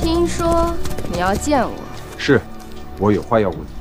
听说你要见我？ 是，我有话要问。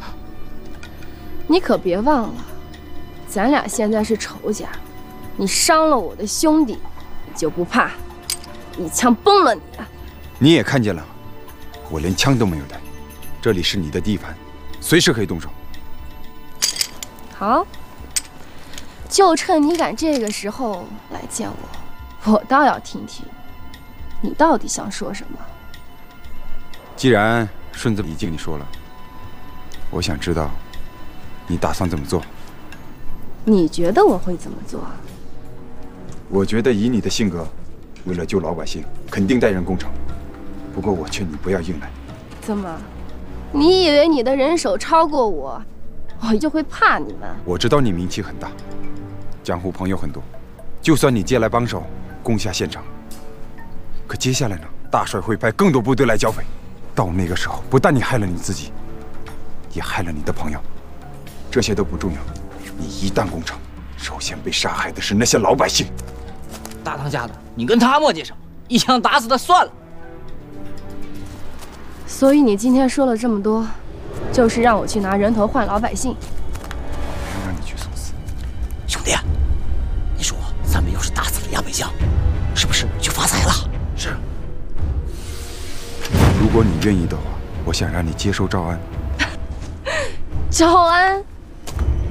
你可别忘了，咱俩现在是仇家，你伤了我的兄弟，你就不怕一枪崩了你啊？ 你也看见了，我连枪都没有带，这里是你的地盘，随时可以动手。 好，就趁你敢这个时候来见我，我倒要听听你到底想说什么。 既然顺子已经跟你说了，我想知道你打算怎么做。 你觉得我会怎么做？ 我觉得以你的性格，为了救老百姓，肯定带人攻城。不过我劝你不要硬来。 怎么？你以为你的人手超过我，我就会怕你们？ 我知道你名气很大，江湖朋友很多，就算你借来帮手攻下县城，可接下来呢？大帅会派更多部队来剿匪，到那个时候，不但你害了你自己，也害了你的朋友。这些都不重要，你一旦攻城，首先被杀害的是那些老百姓。 大当家的，你跟他磨叽什么？一枪打死他算了。 所以你今天说了这么多，就是让我去拿人头换老百姓？ 没有让你去送死。 兄弟，你说咱们要是打死了杨北江，是不是就发财了？是。 如果你愿意的话，我想让你接受赵安。 赵安。